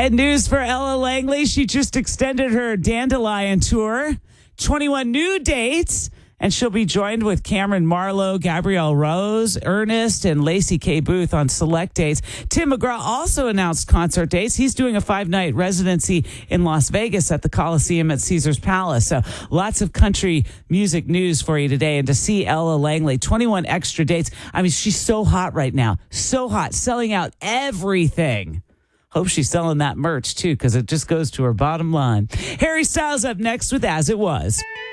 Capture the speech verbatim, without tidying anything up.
And news for Ella Langley. She just extended her Dandelion tour. twenty-one new dates. And she'll be joined with Cameron Marlowe, Gabrielle Rose, Ernest, and Lacey K. Booth on select dates. Tim McGraw also announced concert dates. He's doing a five-night residency in Las Vegas at the Coliseum at Caesars Palace. So lots of country music news for you today. And to see Ella Langley, twenty-one extra dates. I mean, she's so hot right now. So hot. Selling out everything. Hope she's selling that merch, too, because it just goes to her bottom line. Harry Styles up next with As It Was.